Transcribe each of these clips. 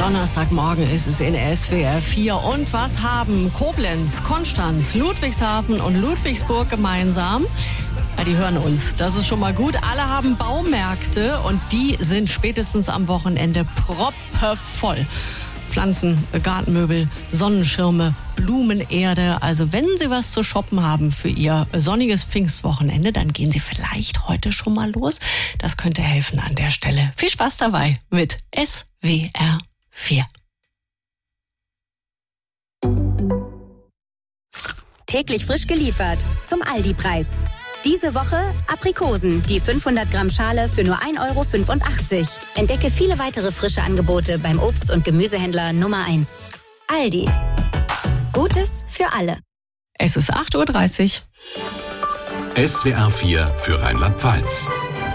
Donnerstagmorgen ist es in SWR 4. Und was haben Koblenz, Konstanz, Ludwigshafen und Ludwigsburg gemeinsam? Ja, die hören uns. Das ist schon mal gut. Alle haben Baumärkte und die sind spätestens am Wochenende proppevoll. Pflanzen, Gartenmöbel, Sonnenschirme, Blumenerde. Also wenn Sie was zu shoppen haben für Ihr sonniges Pfingstwochenende, dann gehen Sie vielleicht heute schon mal los. Das könnte helfen an der Stelle. Viel Spaß dabei mit SWR 4. Täglich frisch geliefert zum Aldi-Preis. Diese Woche Aprikosen, die 500 Gramm Schale für nur 1,85 €. Entdecke viele weitere frische Angebote beim Obst- und Gemüsehändler Nummer 1. Aldi. Gutes für alle. Es ist 8:30 Uhr. SWR 4 für Rheinland-Pfalz.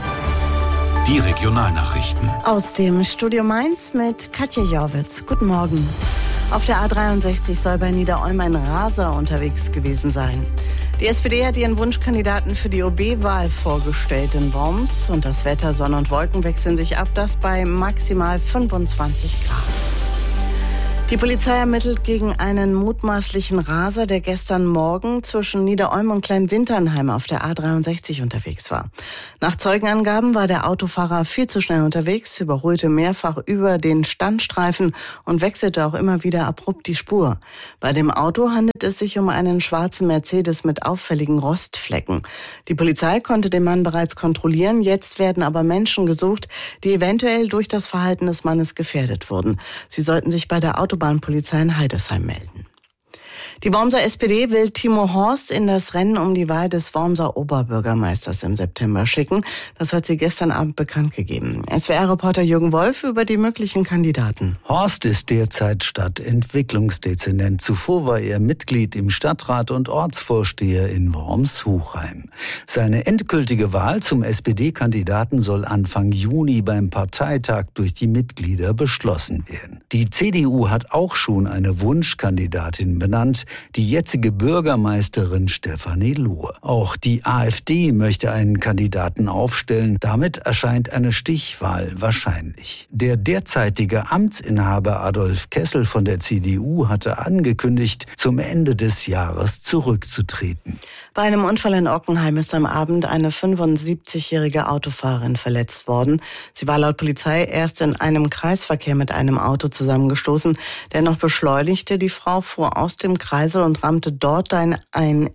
Die Regionalnachrichten. Aus dem Studio Mainz mit Katja Jorwitz. Guten Morgen. Auf der A63 soll bei Niederolm ein Raser unterwegs gewesen sein. Die SPD hat ihren Wunschkandidaten für die OB-Wahl vorgestellt in Worms. Und das Wetter, Sonne und Wolken wechseln sich ab, das bei maximal 25 Grad. Die Polizei ermittelt gegen einen mutmaßlichen Raser, der gestern Morgen zwischen Niederolm und Kleinwinternheim auf der A63 unterwegs war. Nach Zeugenangaben war der Autofahrer viel zu schnell unterwegs, überholte mehrfach über den Standstreifen und wechselte auch immer wieder abrupt die Spur. Bei dem Auto handelt es sich um einen schwarzen Mercedes mit auffälligen Rostflecken. Die Polizei konnte den Mann bereits kontrollieren, jetzt werden aber Menschen gesucht, die eventuell durch das Verhalten des Mannes gefährdet wurden. Sie sollten sich bei der Autobahnpolizei in Heidesheim melden. Die Wormser SPD will Timo Horst in das Rennen um die Wahl des Wormser Oberbürgermeisters im September schicken. Das hat sie gestern Abend bekannt gegeben. SWR-Reporter Jürgen Wolf über die möglichen Kandidaten. Horst ist derzeit Stadtentwicklungsdezernent. Zuvor war er Mitglied im Stadtrat und Ortsvorsteher in Worms-Huchheim. Seine endgültige Wahl zum SPD-Kandidaten soll Anfang Juni beim Parteitag durch die Mitglieder beschlossen werden. Die CDU hat auch schon eine Wunschkandidatin benannt, die jetzige Bürgermeisterin Stefanie Lohr. Auch die AfD möchte einen Kandidaten aufstellen. Damit erscheint eine Stichwahl wahrscheinlich. Der derzeitige Amtsinhaber Adolf Kessel von der CDU hatte angekündigt, zum Ende des Jahres zurückzutreten. Bei einem Unfall in Ockenheim ist am Abend eine 75-jährige Autofahrerin verletzt worden. Sie war laut Polizei erst in einem Kreisverkehr mit einem Auto zusammengestoßen. Dennoch beschleunigte die Frau, fuhr aus dem Kreisel und rammte dort dann ein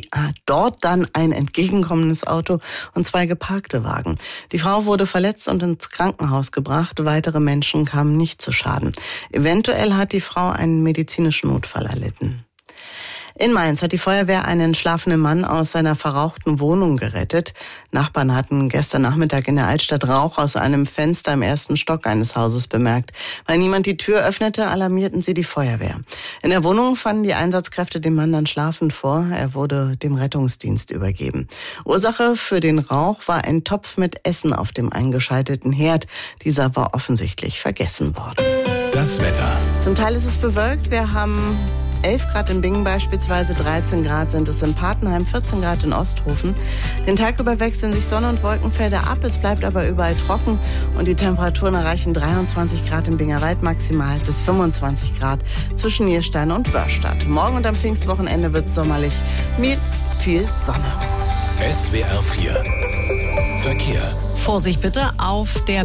entgegenkommendes Auto und zwei geparkte Wagen. Die Frau wurde verletzt und ins Krankenhaus gebracht. Weitere Menschen kamen nicht zu Schaden. Eventuell hat die Frau einen medizinischen Notfall erlitten. In Mainz hat die Feuerwehr einen schlafenden Mann aus seiner verrauchten Wohnung gerettet. Nachbarn hatten gestern Nachmittag in der Altstadt Rauch aus einem Fenster im ersten Stock eines Hauses bemerkt. Weil niemand die Tür öffnete, alarmierten sie die Feuerwehr. In der Wohnung fanden die Einsatzkräfte den Mann dann schlafend vor. Er wurde dem Rettungsdienst übergeben. Ursache für den Rauch war ein Topf mit Essen auf dem eingeschalteten Herd. Dieser war offensichtlich vergessen worden. Das Wetter. Zum Teil ist es bewölkt. Wir haben 11 Grad in Bingen beispielsweise, 13 Grad sind es in Patenheim, 14 Grad in Osthofen. Den Tag über wechseln sich Sonne- und Wolkenfelder ab, es bleibt aber überall trocken und die Temperaturen erreichen 23 Grad im Bingerwald maximal bis 25 Grad zwischen Nierstein und Wörstadt. Morgen und am Pfingstwochenende wird es sommerlich mit viel Sonne. SWR 4 Verkehr. Vorsicht bitte auf der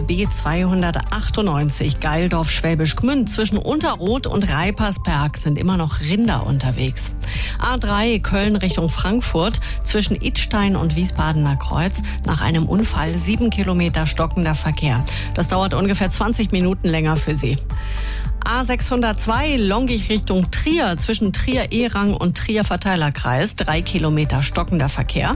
B298 Geildorf-Schwäbisch Gmünd. Zwischen Unterroth und Reipersberg sind immer noch Rinder unterwegs. A3 Köln Richtung Frankfurt zwischen Idstein und Wiesbadener Kreuz. Nach einem Unfall 7 Kilometer stockender Verkehr. Das dauert ungefähr 20 Minuten länger für Sie. A602 Longich Richtung Trier zwischen Trier-Ehrang und Trier-Verteilerkreis 3 Kilometer stockender Verkehr.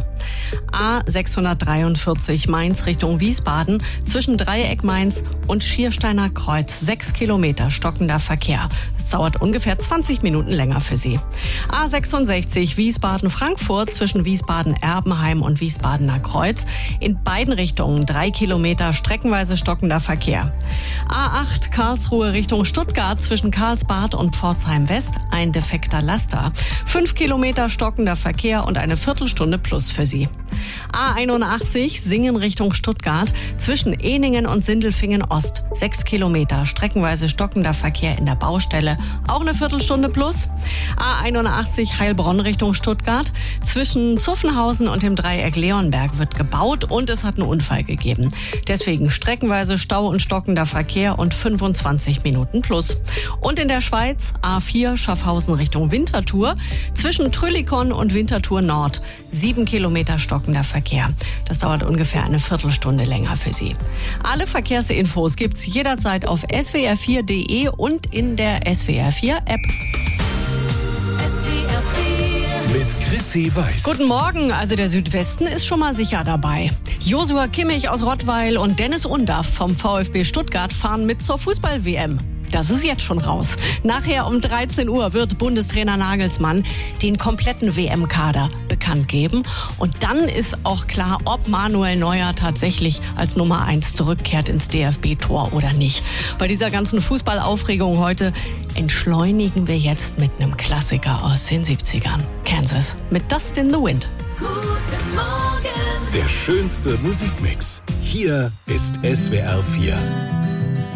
A643 Mainz Richtung Wiesbaden zwischen Dreieck Mainz und Schiersteiner Kreuz 6 Kilometer stockender Verkehr. Es dauert ungefähr 20 Minuten länger für Sie. A66 Wiesbaden-Frankfurt zwischen Wiesbaden-Erbenheim und Wiesbadener Kreuz in beiden Richtungen 3 Kilometer streckenweise stockender Verkehr. A8 Karlsruhe Richtung Stuttgart zwischen Karlsbad und Pforzheim West ein defekter Laster. 5 Kilometer stockender Verkehr und eine Viertelstunde plus für Sie. A81 Singen Richtung Stuttgart zwischen Ehningen und Sindelfingen Ost. 6 Kilometer streckenweise stockender Verkehr in der Baustelle. Auch eine Viertelstunde plus. A81 Heilbronn Richtung Stuttgart. Zwischen Zuffenhausen und dem Dreieck Leonberg wird gebaut und es hat einen Unfall gegeben. Deswegen streckenweise Stau und stockender Verkehr und 25 Minuten plus. Und in der Schweiz A4 Schaffhausen Richtung Winterthur. Zwischen Trüllikon und Winterthur Nord. 7 Kilometer stockender Verkehr. Das dauert ungefähr eine Viertelstunde länger für Sie. Alle Verkehrsinfos gibt's jederzeit auf swr4.de und in der SWR4-App. Mit Chrissy Weiß. Guten Morgen, also der Südwesten ist schon mal sicher dabei. Josua Kimmich aus Rottweil und Dennis Undaff vom VfB Stuttgart fahren mit zur Fußball-WM. Das ist jetzt schon raus. Nachher um 13 Uhr wird Bundestrainer Nagelsmann den kompletten WM-Kader bekannt geben. Und dann ist auch klar, ob Manuel Neuer tatsächlich als Nummer 1 zurückkehrt ins DFB-Tor oder nicht. Bei dieser ganzen Fußballaufregung heute entschleunigen wir jetzt mit einem Klassiker aus den 70ern. Kansas mit Dust in the Wind. Guten Morgen. Der schönste Musikmix. Hier ist SWR 4.